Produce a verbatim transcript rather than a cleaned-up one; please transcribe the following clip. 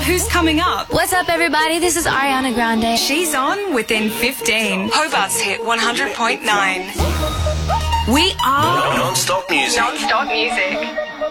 who's coming up? What's up, everybody? This is Ariana Grande. She's on within fifteen. Hobart's hit one hundred point nine. We are Non-stop music. Non-stop music.